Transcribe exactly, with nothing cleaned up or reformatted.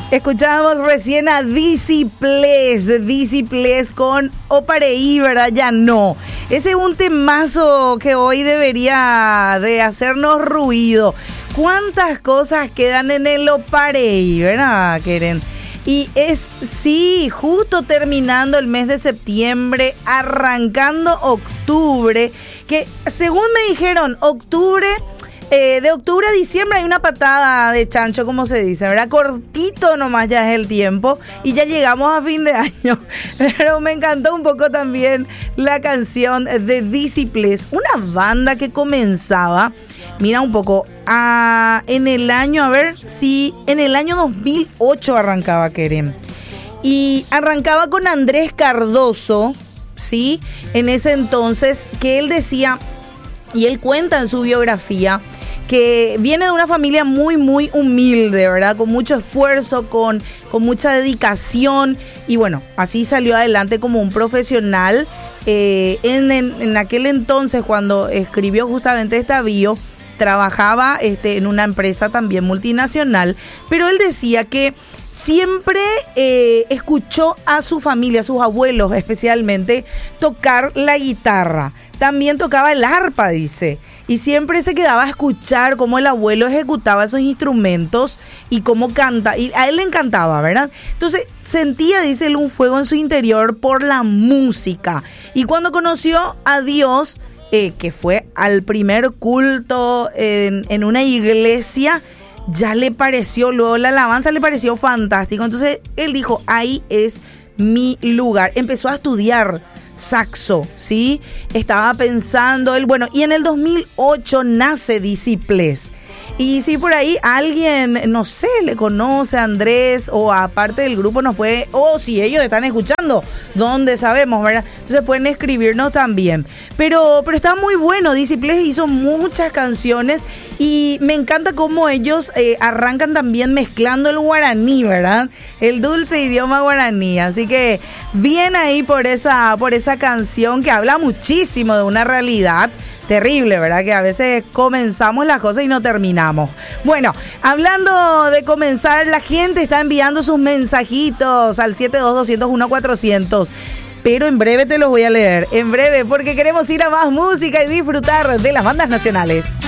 Escuchábamos recién a Dizzy Ples, Dizzy Ples con Opareí, ¿verdad? Ya no. Ese es un temazo que hoy debería de hacernos ruido. ¿Cuántas cosas quedan en el Opareí, verdad, Keren? Y es, sí, justo terminando el mes de septiembre, arrancando octubre, que según me dijeron, octubre... Eh, de octubre a diciembre hay una patada de chancho, como se dice, ¿verdad? Cortito nomás ya es el tiempo y ya llegamos a fin de año. Pero me encantó un poco también la canción de Dizzy Ples, una banda que comenzaba, mira un poco, a, en el año, a ver si en el año dos mil ocho arrancaba, Kerem. Y arrancaba con Andrés Cardoso, ¿sí? En ese entonces, que él decía, y él cuenta en su biografía, que viene de una familia muy, muy humilde, ¿verdad? Con mucho esfuerzo, con, con mucha dedicación. Y bueno, así salió adelante como un profesional. Eh, en, en, en aquel entonces, cuando escribió justamente esta bio, trabajaba este, en una empresa también multinacional. Pero él decía que siempre eh, escuchó a su familia, a sus abuelos especialmente, tocar la guitarra. También tocaba el arpa, dice. Y siempre se quedaba a escuchar cómo el abuelo ejecutaba esos instrumentos y cómo canta. Y a él le encantaba, ¿verdad? Entonces sentía, dice él, un fuego en su interior por la música. Y cuando conoció a Dios, eh, que fue al primer culto en, en una iglesia, ya le pareció, luego la alabanza le pareció fantástico. Entonces él dijo, ahí es mi lugar. Empezó a estudiar saxo, ¿sí? Estaba pensando él, bueno, y en el dos mil ocho nace Dizzy Ples. Y si por ahí alguien, no sé, le conoce a Andrés o aparte del grupo nos puede, o oh, si ellos están escuchando, ¿dónde sabemos, verdad? Entonces pueden escribirnos también. Pero, pero está muy bueno, Dizzy Ples hizo muchas canciones y me encanta cómo ellos eh, arrancan también mezclando el guaraní, ¿verdad? El dulce idioma guaraní. Así que bien ahí por esa, por esa canción que habla muchísimo de una realidad terrible, ¿verdad? Que a veces comenzamos las cosas y no terminamos. Bueno, hablando de comenzar, la gente está enviando sus mensajitos al siete dos dos cero uno cuatrocientos. Pero en breve te los voy a leer, en breve, porque queremos ir a más música y disfrutar de las bandas nacionales.